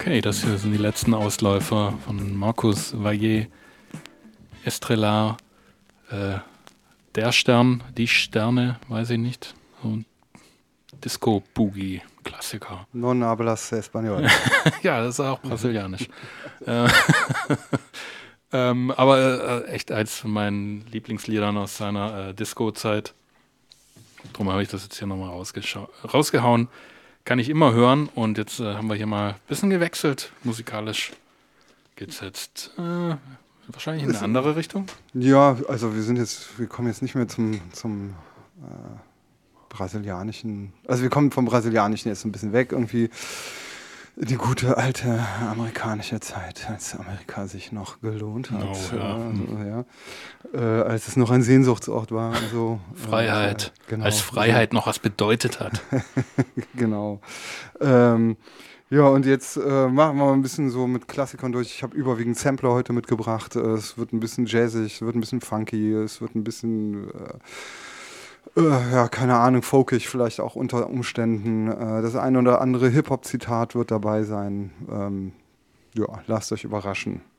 Okay, das hier sind die letzten Ausläufer von Markus Valle Estrellar. Der Stern, die Sterne, weiß ich nicht. So ein Disco-Boogie-Klassiker. Non hablas español. Ja, das ist auch brasilianisch. Aber echt eins von meinen Lieblingsliedern aus seiner Disco-Zeit. Darum habe ich das jetzt hier nochmal rausgehauen. Kann ich immer hören. Und jetzt haben wir hier mal ein bisschen gewechselt. Musikalisch geht es jetzt wahrscheinlich in eine andere Richtung. Ja, also wir kommen jetzt nicht mehr zum brasilianischen, also wir kommen vom brasilianischen jetzt ein bisschen weg, irgendwie die gute alte amerikanische Zeit, als Amerika sich noch gelohnt hat, als es noch ein Sehnsuchtsort war. Also, Freiheit, genau. als Freiheit noch was bedeutet hat. Genau. Ja, und jetzt machen wir mal ein bisschen so mit Klassikern durch. Ich habe überwiegend Sampler heute mitgebracht. Es wird ein bisschen jazzig, es wird ein bisschen funky, es wird ein bisschen, keine Ahnung, folkig vielleicht auch unter Umständen. Das eine oder andere Hip-Hop-Zitat wird dabei sein. Lasst euch überraschen.